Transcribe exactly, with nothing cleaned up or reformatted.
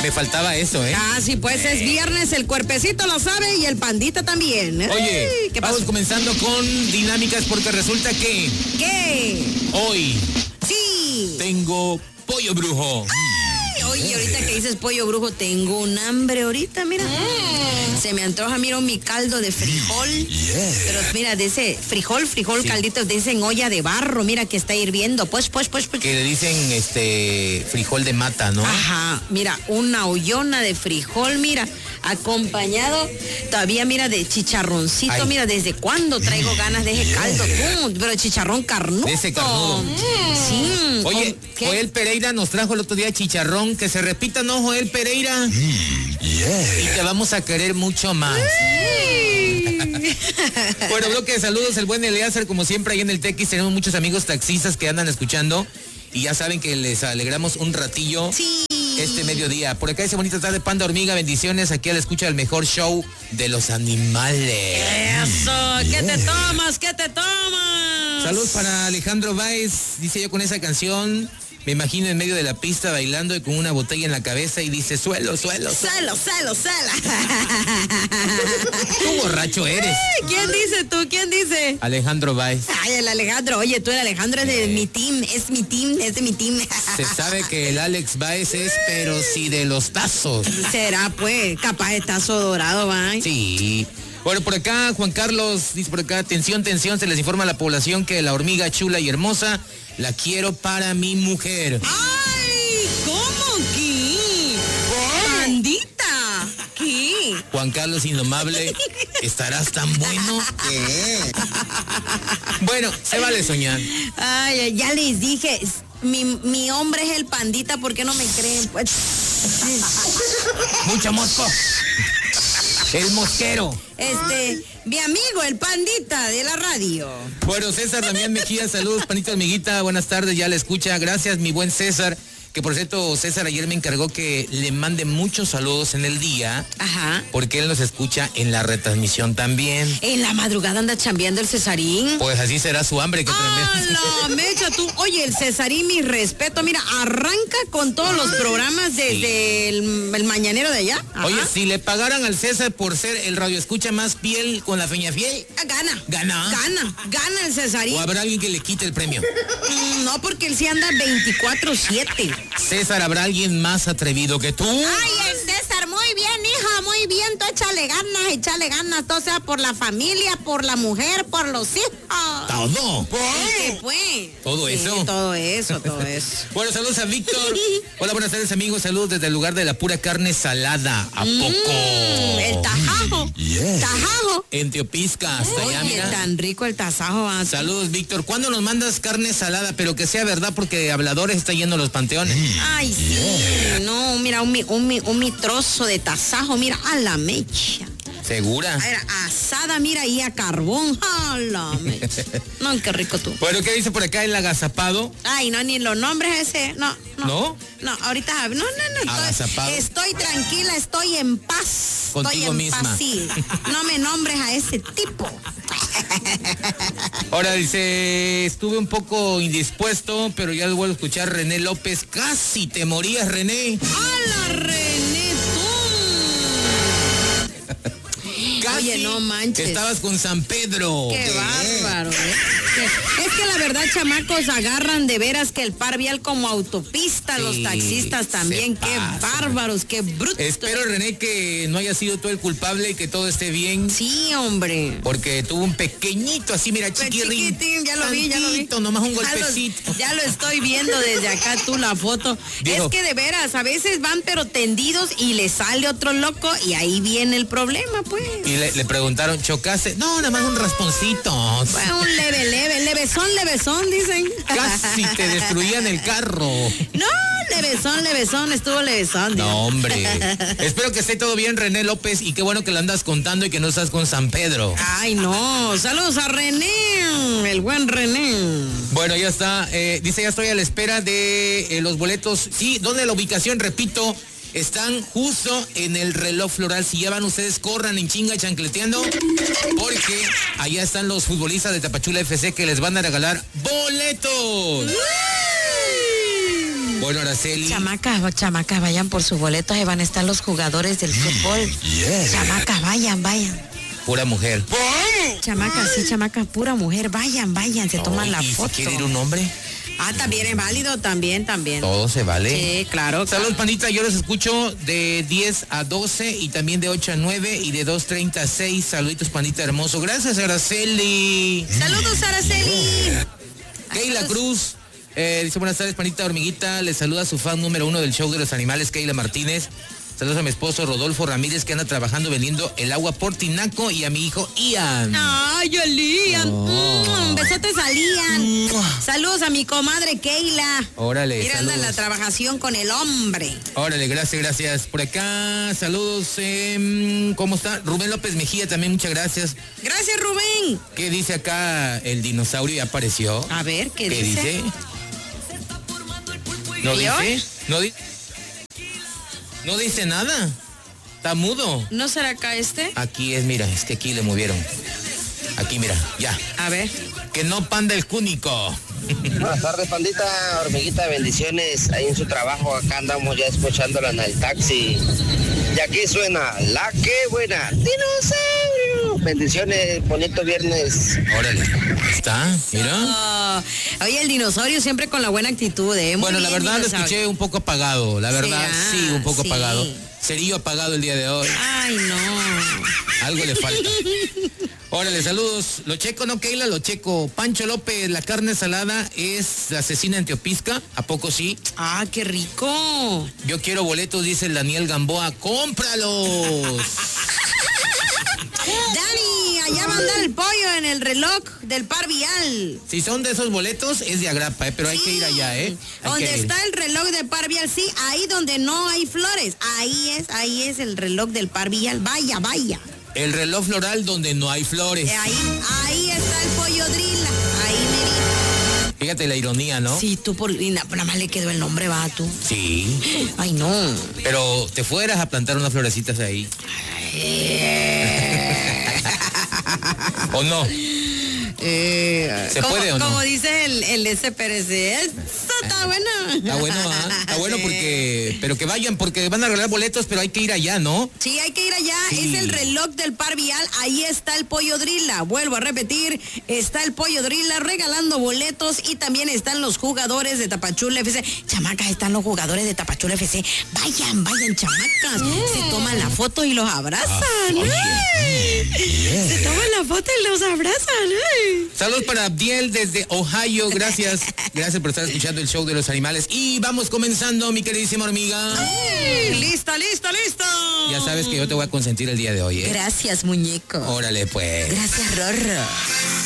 Me faltaba eso, ¿eh? Ah, sí, pues es viernes, el cuerpecito lo sabe y el pandita también. Oye, Ay, ¿qué vamos pasó? comenzando con dinámicas porque resulta que ¿Qué? hoy Sí. tengo pollo brujo. Ay, oye, ahorita que dices pollo brujo, tengo un hambre ahorita, mira. Mm. Se me antoja, mira, mi caldo de frijol. Yeah. Pero mira, de ese frijol, frijol, sí. Caldito de ese en olla de barro, mira que está hirviendo. Pues, pues, pues, pues. Que le dicen este frijol de mata, ¿no? Ajá, mira, una ollona de frijol, mira, acompañado todavía, mira, de chicharroncito. Ay. Mira, ¿desde cuándo traigo ganas de ese yeah. caldo? Tú, pero chicharrón carnudo. De ese carnudo. Mm. Sí. Oye, Joel Pereira nos trajo el otro día chicharrón. Que se repita, ¿no, Joel Pereira? Mm, yeah. Y te vamos a querer mucho más. Bueno, bloque de saludos, el buen Eleazar, como siempre, ahí en el Tequis tenemos muchos amigos taxistas que andan escuchando y ya saben que les alegramos un ratillo sí. este mediodía. Por acá dice bonita tarde, Panda Hormiga, bendiciones, aquí a la escucha del mejor show de los animales. Eso, ¿qué te tomas? ¿Qué te tomas? Saludos para Alejandro Báez, dice yo con esa canción. Me imagino en medio de la pista bailando y con una botella en la cabeza y dice suelo, suelo, suelo, suelo, suelo. Tú borracho eres. ¿Quién dice tú? ¿Quién dice? Alejandro Báez. Ay, el Alejandro. Oye, tú el Alejandro es de eh. mi team, es mi team, es de mi team. Se sabe que el Alex Báez es, pero sí de los tazos. Será, pues, capaz de tazo dorado, va. Sí. Bueno, por acá, Juan Carlos, dice por acá, atención, tensión, se les informa a la población que la hormiga chula y hermosa la quiero para mi mujer. ¡Ay! ¿Cómo que? ¡Bandita! ¿Qué? Juan Carlos Indomable, ¿estarás tan bueno? ¿Qué? Bueno, se vale soñar. Ay, ya les dije, mi, mi hombre es el pandita, ¿por qué no me creen? Pues... Mucho mosco. El mosquero. Este, mi amigo, el pandita de la radio. Bueno, César Damián Mejía, saludos, panito amiguita, buenas tardes, ya la escucha, gracias mi buen César. Que por cierto, César ayer me encargó que le mande muchos saludos en el día. Ajá. Porque él nos escucha en la retransmisión también. En la madrugada anda chambeando el Cesarín. Pues así será su hambre que tremendo. ¡Ah, la mecha tú! Oye, el Cesarín, mi respeto, mira, arranca con todos los programas desde sí. el, el mañanero de allá. Ajá. Oye, si le pagaran al César por ser el radioescucha más fiel con la feña fiel. Gana. Gana. Gana. Gana el Cesarín. ¿O habrá alguien que le quite el premio? Mm, no, porque él sí anda veinticuatro siete. César, ¿habrá alguien más atrevido que tú? Ay, el César, muy bien, hija, muy bien, tú échale ganas, échale ganas, todo sea por la familia, por la mujer, por los hijos. ¿Todo? ¿Qué fue? ¿Todo sí, eso? Todo eso, todo eso. Bueno, saludos a Víctor. Hola, buenas tardes, amigos, saludos desde el lugar de la pura carne salada. ¿A mm, poco? El tajajo. Yeah. Tajajo. En Teopisca, hasta Oye, allá, mira. Tan rico el tasajo. ¿Ah? Saludos, Víctor. ¿Cuándo nos mandas carne salada? Pero que sea verdad, porque Habladores está yendo a los panteones. Ay, sí. Yeah. No, mira, un, un, un, un trozo de tasajo, mira, a la mecha. ¿Segura? Era asada, mira, ahí a carbón. A la mecha. No, qué rico tú. Bueno, ¿qué dice por acá el agazapado? Ay, no, ni los nombres ese. No, no. ¿No? No, ahorita, no, no, no. Agazapado. Estoy, estoy tranquila, estoy en paz. Contigo estoy en misma. Paz, sí. No me nombres a ese tipo. Ahora dice, estuve un poco indispuesto, pero ya lo vuelvo a escuchar. René López, casi te morías, René. ¡Hala, René, tú! Casi. Oye, no manches. Estabas con San Pedro. Qué ¿Qué? Bárbaro, ¿eh? Es que la verdad, chamacos, agarran de veras que el par vial como autopista, sí, los taxistas también. Qué bárbaros, qué brutos. Espero, René, que no haya sido tú el culpable y que todo esté bien. Sí, hombre. Porque tuvo un pequeñito, así, mira, chiquirrín. Chiquitín, ya lo vi, ya lo vi. Nomás un golpecito. Ya lo, ya lo estoy viendo desde acá, tú, la foto. Digo, es que de veras, a veces van pero tendidos y le sale otro loco y ahí viene el problema, pues. Y le, le preguntaron, ¿chocaste? No, nada más un rasponcito. Fue un leve, leve, levesón, levesón, dicen. Casi te destruían el carro. No, levesón, levesón, estuvo levesón. No, hombre. Espero que esté todo bien, René López, y qué bueno que lo andas contando y que no estás con San Pedro. Ay, no. Saludos a René, el buen René. Bueno, ya está. Eh, dice, ya estoy a la espera de eh, los boletos. Sí, ¿dónde la ubicación? Repito. Están justo en el reloj floral. Si ya van ustedes, corran en chinga chancleteando, porque allá están los futbolistas de Tapachula F C que les van a regalar boletos. Bueno, Araceli. Chamacas, chamacas, vayan por sus boletos, ahí van a estar los jugadores del fútbol. Yeah. Chamacas, vayan, vayan. Pura mujer. Chamacas, sí, chamacas, pura mujer, vayan, vayan, se toman oh, la ¿y foto. Si quiere ir un hombre? Ah, también es válido, también, también. Todo se vale. Sí, claro. Saludos, pandita, yo los escucho de diez a doce y también de ocho a nueve y de dos treinta a seis. Saluditos, pandita hermoso. Gracias, Araceli. Saludos, Araceli. Keila Cruz. Eh, dice, buenas tardes, panita hormiguita. Les saluda su fan número uno del show de los animales, Keila Martínez. Saludos a mi esposo Rodolfo Ramírez, que anda trabajando vendiendo el agua por Tinaco, y a mi hijo Ian. Ay, Ian. Oh. Mm, besotes a Ian. Saludos a mi comadre Keila. Órale. Mira, anda la trabajación con el hombre. Órale, gracias, gracias. Por acá, saludos. Eh, ¿Cómo está? Rubén López Mejía también, muchas gracias. Gracias, Rubén. ¿Qué dice acá? El dinosaurio ya apareció. A ver, ¿qué, ¿Qué dice? dice? ¿No dice? ¿No dice? No dice nada. Está mudo. ¿No será acá este? Aquí es, mira, es que aquí le movieron. Aquí, mira, ya. A ver. Que no panda el cúnico. Buenas tardes, pandita, hormiguita, bendiciones. Ahí en su trabajo, acá andamos ya escuchándola en el taxi. Y aquí suena, la que buena, dinosaurio. Bendiciones, bonito viernes. Órale, está, mira. Oh, oye, el dinosaurio siempre con la buena actitud, ¿eh? Muy bueno, la bien, verdad dinosaurio. Lo escuché un poco apagado, la verdad, sí, sí un poco sí. apagado. Cerillo apagado el día de hoy. Ay, no. Algo le falta. Órale, saludos. Lo checo, ¿no, Keila? Lo checo. Pancho López, la carne salada es la asesina en Teopisca. ¿A poco sí? Ah, qué rico. Yo quiero boletos, dice el Daniel Gamboa. ¡Cómpralos! Dani, allá va a andar el pollo en el reloj del par vial. Si son de esos boletos, es de agrapa, ¿eh? Pero sí. Hay que ir allá, ¿eh? Hay donde está el reloj del par vial, sí, ahí donde no hay flores. Ahí es, ahí es el reloj del par vial. Vaya, vaya. El reloj floral donde no hay flores. Eh, ahí, ahí está el pollo drila. Ahí, Meri. Fíjate la ironía, ¿no? Sí, tú por nada más le quedó el nombre, va, tú. Sí. Ay, no. Pero te fueras a plantar unas florecitas ahí. ¿O no? Eh, ¿Se como, puede o no? Como dice el, el S P R C, eso está bueno. Está bueno, ¿ah? Está bueno porque, pero que vayan, porque van a regalar boletos, pero hay que ir allá, ¿no? Sí, hay que ir allá, sí. Es el reloj del par vial, ahí está el pollo drila, vuelvo a repetir, está el pollo drila regalando boletos y también están los jugadores de Tapachula F C. Chamacas, están los jugadores de Tapachula F C, vayan, vayan, chamacas, mm. se toman la foto y los abrazan. Ah, yeah. Se toman la foto y los abrazan. Ay. Saludos para Abdiel desde Ohio, gracias, gracias por estar escuchando el show de los animales y vamos comenzando, mi queridísima hormiga. Ay, listo, listo, listo. Ya sabes que yo te voy a consentir el día de hoy, ¿eh? Gracias, muñeco. Órale, pues. Gracias, Rorro.